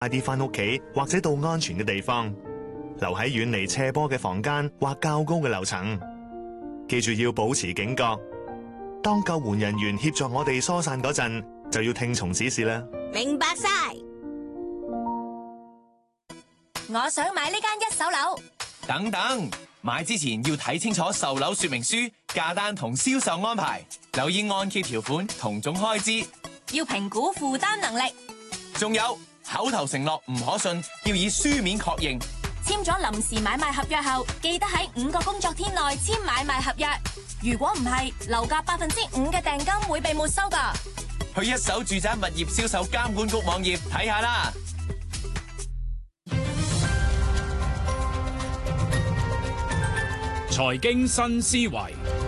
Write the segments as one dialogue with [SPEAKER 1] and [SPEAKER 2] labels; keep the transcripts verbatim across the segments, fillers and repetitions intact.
[SPEAKER 1] 快啲返屋企或者到安全嘅地方，留喺遠離斜坡嘅房間或較高嘅樓層。記住要保持警覺，當救援人員協助我哋疏散嗰陣，就要聽從指示啦。
[SPEAKER 2] 明白晒。我想買呢間一手樓。
[SPEAKER 3] 等等，買之前要睇清楚售樓說明書、價單同銷售安排，留意按揭條款同總開支，
[SPEAKER 2] 要評估負擔能力。
[SPEAKER 3] 仲有口頭承諾唔可信，要以書面確認。
[SPEAKER 2] 簽咗臨時買賣合約後，記得喺五個工作天內簽買賣合約。如果唔係，樓價百分之五嘅訂金會被沒收㗎。
[SPEAKER 3] 去一手住宅物業銷售監管局網頁睇下啦。
[SPEAKER 4] 財經新思維，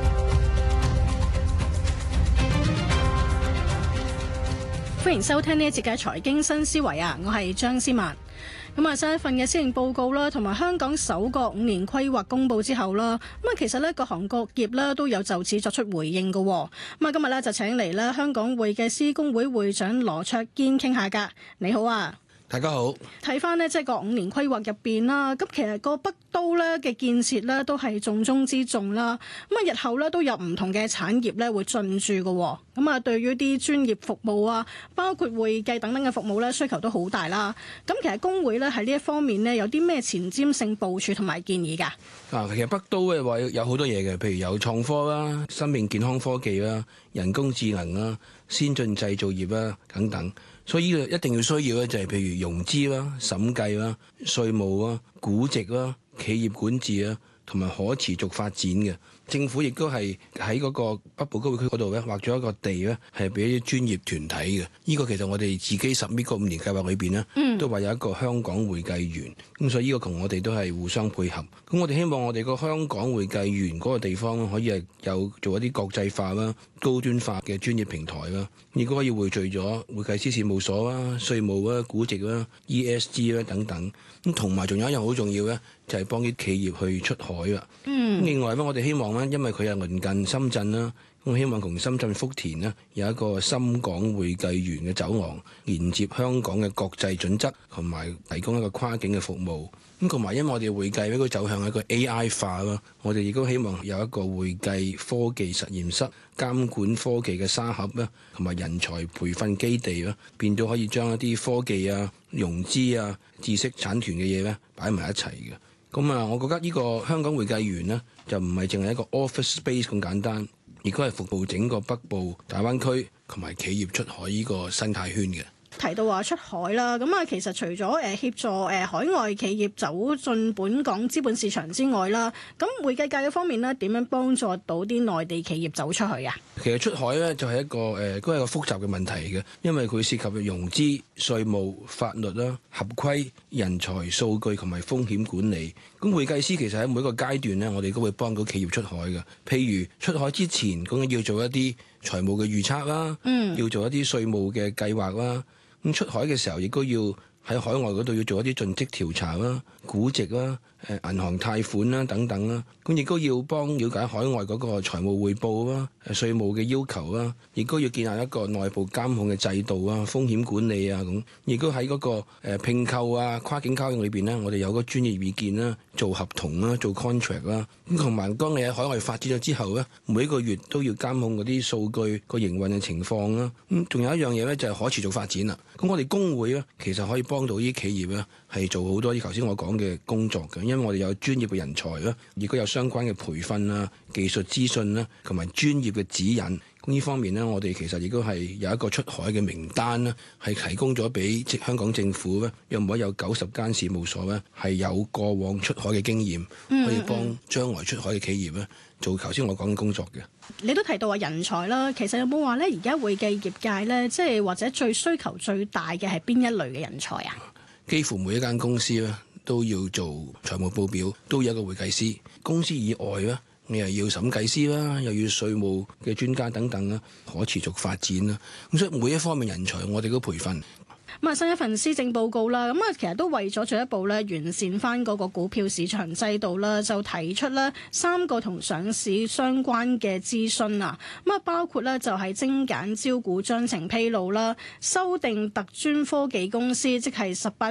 [SPEAKER 5] 歡迎收聽呢一節嘅財經新思維啊！我係張思曼。咁啊，新一份嘅施政報告啦，同埋香港首個五年規劃公佈之後啦，咁啊，其實呢各行各業呢都有就此作出回應嘅。咁啊，今日呢就請嚟啦香港會計師公會會長羅卓堅傾下㗎。你好啊！
[SPEAKER 6] 大家好，
[SPEAKER 5] 睇翻呢，即係個五年規劃入邊啦，咁其實個北都咧嘅建設咧都係重中之重啦。咁啊，日後咧都有唔同嘅產業咧會進駐嘅。咁啊，對於啲專業服務啊，包括會計等等嘅服務咧，需求都好大啦。咁其實工會咧喺呢一方面呢，有啲咩前瞻性部署同埋建議㗎？
[SPEAKER 6] 啊，其實北都嘅話有好多嘢嘅，譬如有創科啦、生命健康科技啦、人工智能啦、先進製造業啦等等。所以呢個一定要需要咧，就係譬如融資啦、審計啦、稅務啦、估值啦、企業管治啦，同埋可持續發展嘅。政府亦都係喺嗰個北部都會區嗰度咧劃咗一個地咧，係俾一啲專業團體嘅。呢、這個其實我哋自己十呢個五年計劃裏邊咧，嗯、都話有一個香港會計園。咁所以呢個同我哋都係互相配合。咁我哋希望我哋個香港會計園嗰個地方可以係有做一啲國際化啦、高端化嘅專業平台啦。亦都可以匯聚咗會計師事務所啦、稅務啦、估值啦、E S G 啦等等。咁同埋仲有一樣好重要咧，就係幫啲企業去出海啦。嗯，另外咧，我哋希望咧，因為佢係鄰近深圳啦，咁希望同深圳福田呢有一個深港會計園嘅走廊，連接香港嘅國際準則，同埋提供一個跨境嘅服務。咁同埋因為我哋會計呢個走向一個 A I 化啦，我哋亦都希望有一個會計科技實驗室、監管科技嘅沙盒啦，同埋人才培訓基地啦，變到可以將一啲科技啊、融資啊、知識產權嘅嘢咧擺埋一齊嘅。咁啊，我覺得呢個香港會計園呢，就唔係淨係一個 office space 咁簡單，亦都係服務整個北部大灣區同埋企業出海呢個生態圈嘅。
[SPEAKER 5] 提到話出海啦，咁啊，其實除咗誒協助誒海外企業走進本港資本市場之外啦，咁會計界嘅方面咧，點樣幫助到啲內地企業走出去啊？
[SPEAKER 6] 其實出海咧就係一個誒，都係一個複雜嘅問題嘅，因為佢涉及融資、稅務、法律啦、合規、人才、數據同埋風險管理。咁會計師其實喺每一個階段咧，我哋都會幫到企業出海嘅。譬如出海之前，咁要做一啲財務嘅預測啦，嗯，要做一啲稅務嘅計劃啦。咁出海嘅時候，亦都要喺海外嗰度要做一啲盡職調查啦、估值啦、誒銀行貸款啦等等啦。咁亦都要幫了解海外嗰個財務匯報啦、誒稅務嘅要求啦，亦都要建立一個內部監控嘅制度啊、風險管理啊咁。亦都喺嗰個誒併購啊、跨境交易裏邊咧，我哋有個專業意見啦，做合同啦、做 contract 啦。咁同埋當你喺海外發展咗之後咧，每一個月都要監控嗰啲數據個營運嘅情況啦。咁仲有一樣嘢咧，就係可持續發展啦。咁我哋工會咧，其實可以幫到啲企業咧，係做好多啲頭先我講嘅工作嘅，因為我哋有專業嘅人才啦，亦都有相關嘅培訓啦、技術資訊啦，同埋專業嘅指引。咁呢方面呢，我哋其實亦都係有一個出海嘅名單啦，係提供咗俾香港政府咧，有冇有九十間事務所咧，係有過往出海嘅經驗，可以幫將來出海嘅企業咧做頭先我講嘅工作嘅。
[SPEAKER 5] 你都提到話人才啦，其實有冇話咧？而家會計業界咧，即係或者最需求最大嘅係邊一類嘅人才啊？
[SPEAKER 6] 幾乎每一間公司咧都要做財務報表，都有一個會計師。公司以外咧，你又要審計師啦，又要稅務嘅專家等等啦，可持續發展啦。咁所以每一方面人才，我哋都培訓。
[SPEAKER 5] 咁啊，新一份施政報告啦，咁啊，其實都為咗進一步咧完善翻嗰個股票市場制度啦，就提出咧三個同上市相關嘅諮詢啊。咁啊，包括咧就係精簡招股章程披露啦，修訂特專科技公司，即係十八